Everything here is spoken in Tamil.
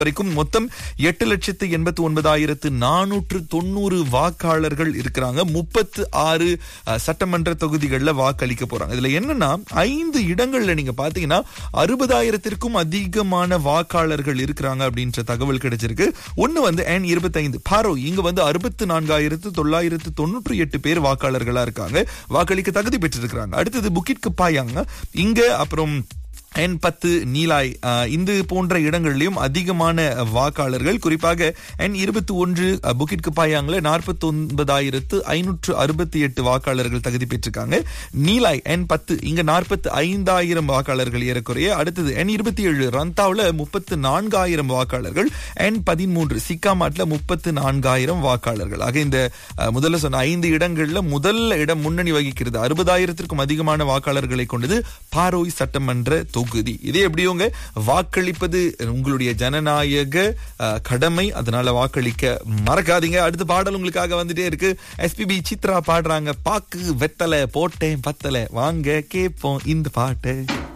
வரைக்கும் மொத்தம் 8,89,490 வாக்காளர்கள் இருக்கிறாங்க. 36 சட்டமன்ற தொகுதிகளில் வாக்களிக்க போறாங்க. இதுல என்னன்னா 5 இடங்கள்ல நீங்க பாத்தீங்கன்னா 60,000த்திற்கும் அதிகமான வாக்காளர்கள் இருக்கிறாங்க அப்படின்ற தகவல் கிடைச்சிருக்கு. ஒண்ணு வந்து N25 பாரோ, இங்க வந்து 64,998 பேர் வாக்காளர்களா இருக்காங்க, வாக்களிக்க தகுதி பெற்றிருக்கிறாங்க. அடுத்தது புக்கிட் கப்பாயாங்க, இங்க அப்புறம் N10 நீலாய், இந்த போன்ற இடங்களிலும் அதிகமான வாக்காளர்கள். குறிப்பாக N21 புக்கிட் கப்பாயாங்கள 49,568 வாக்காளர்கள் தகுதி பெற்றிருக்காங்க. நீலாய் N10 இங்க 45,000 வாக்காளர்கள் ஏறக்குறைய. அடுத்தது N27 ரந்தாவுல 34,000 வாக்காளர்கள். N13 சிக்காமாட்ல 34,000 வாக்காளர்கள். ஆக இந்த முதல்ல சொன்ன 5 இடங்கள்ல முதல் இடம் முன்னணி வகிக்கிறது. 60,000த்திற்கும் அதிகமான வாக்காளர்களை கொண்டது பாரோய் சட்டமன்ற தொகுதி. இதே எப்படியோங்க, வாக்களிப்பது உங்களுடைய ஜனநாயக கடமை, அதனால வாக்களிக்க மறக்காதீங்க. அடுத்த பாடல் உங்களுக்காக வந்துட்டே இருக்கு. SPB சித்ரா பாடுறாங்க, பாக்கு வெத்தலை போட்டேன் பத்தலை, வாங்க கேட்போம் இந்த பாட்டு.